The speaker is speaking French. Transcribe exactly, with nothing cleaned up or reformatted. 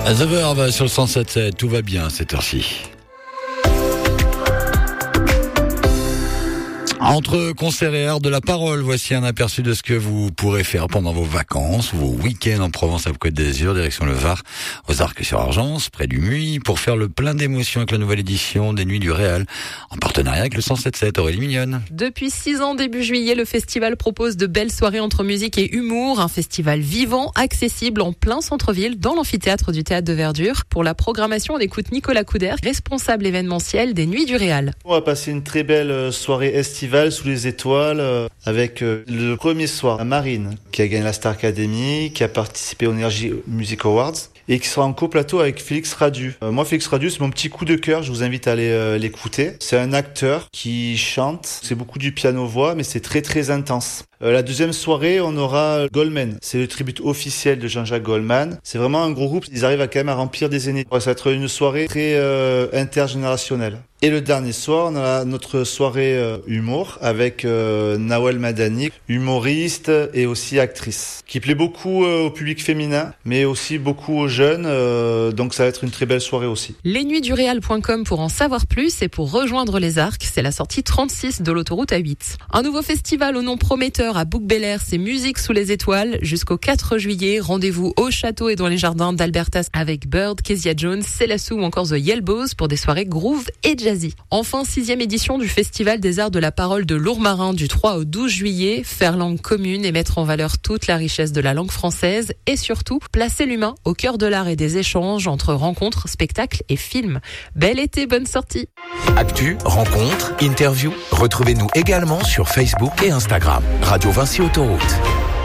The Verve sur le cent sept sept, tout va bien à cette heure-ci. Entre concert et art de la parole, voici un aperçu de ce que vous pourrez faire pendant vos vacances, vos week-ends en Provence à Côte d'Azur, direction le Var, aux Arcs-sur-Argence, près du Muy, pour faire le plein d'émotions avec la nouvelle édition des Nuits du Réal, en partenariat avec le cent sept sept. Aurélie Mignonne. Depuis six ans, début juillet, le festival propose de belles soirées entre musique et humour, un festival vivant, accessible en plein centre-ville, dans l'amphithéâtre du Théâtre de Verdure. Pour la programmation, on écoute Nicolas Couder, responsable événementiel des Nuits du Réal. On va passer une très belle soirée estivale sous les étoiles euh, avec euh, le premier soir, Marine, qui a gagné la Star Academy, qui a participé aux Energy Music Awards et qui sera en coplateau avec Félix Radu. Euh, moi, Félix Radu, c'est mon petit coup de cœur, je vous invite à aller euh, l'écouter. C'est un acteur qui chante, c'est beaucoup du piano-voix, mais c'est très très intense. Euh, la deuxième soirée, on aura Goldman. C'est le tribute officiel de Jean-Jacques Goldman. C'est vraiment un gros groupe, ils arrivent à quand même à remplir des aînés. Ça va être une soirée très euh, intergénérationnelle. Et le dernier soir, on a notre soirée euh, humour avec euh, Nawel Madani, humoriste et aussi actrice, qui plaît beaucoup euh, au public féminin, mais aussi beaucoup aux jeunes. Euh, donc ça va être une très belle soirée aussi. les nuits du réal point com pour en savoir plus et pour rejoindre les Arcs, c'est la sortie trente-six de l'autoroute A huit. Un nouveau festival au nom prometteur à Bouc-Bel-Air, c'est Musique sous les étoiles. Jusqu'au quatre juillet, rendez-vous au château et dans les jardins d'Albertas avec Bird, Kezia Jones, Célassou ou encore The Yelbows pour des soirées groove et jazzy. Enfin, sixième édition du Festival des Arts de la Parole de Lourmarin du trois au douze juillet. Faire langue commune et mettre en valeur toute la richesse de la langue française et surtout placer l'humain au cœur de l'art et des échanges entre rencontres, spectacles et films. Bel été, bonne sortie. Actu, rencontres, interviews. Retrouvez-nous également sur Facebook et Instagram. Radio Vinci Autoroute.